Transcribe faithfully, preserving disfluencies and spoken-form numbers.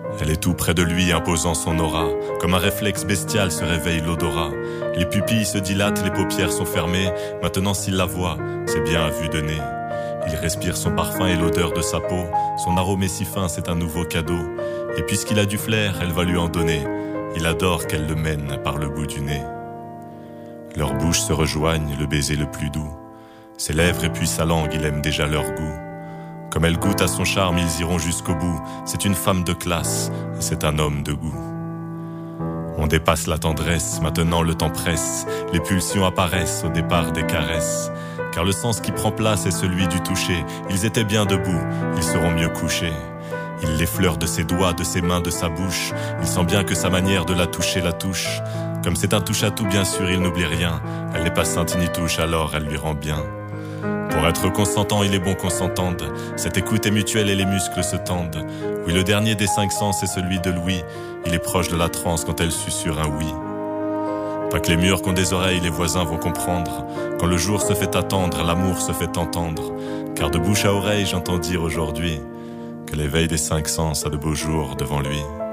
Elle est tout près de lui, imposant son aura. Comme un réflexe bestial se réveille l'odorat. Les pupilles se dilatent, les paupières sont fermées. Maintenant s'il la voit, c'est bien à vue de nez. Il respire son parfum et l'odeur de sa peau. Son arôme est si fin, c'est un nouveau cadeau. Et puisqu'il a du flair, elle va lui en donner. Il adore qu'elle le mène par le bout du nez. Leurs bouches se rejoignent, le baiser le plus doux. Ses lèvres et puis sa langue, il aime déjà leur goût. Comme elle goûte à son charme, ils iront jusqu'au bout. C'est une femme de classe, et c'est un homme de goût. On dépasse la tendresse, maintenant le temps presse. Les pulsions apparaissent au départ des caresses. Car le sens qui prend place est celui du toucher. Ils étaient bien debout, ils seront mieux couchés. Il l'effleure de ses doigts, de ses mains, de sa bouche. Il sent bien que sa manière de la toucher la touche. Comme c'est un touche-à-tout, bien sûr, il n'oublie rien. Elle n'est pas sainte ni touche, alors elle lui rend bien. Pour être consentant, il est bon qu'on s'entende. Cette écoute est mutuelle et les muscles se tendent. Oui, le dernier des cinq sens est celui de l'ouïe. Il est proche de la transe quand elle susurre un oui. Pas que les murs qu'ont des oreilles, les voisins vont comprendre. Quand le jour se fait attendre, l'amour se fait entendre. Car de bouche à oreille, j'entends dire aujourd'hui que l'éveil des cinq sens a de beaux jours devant lui.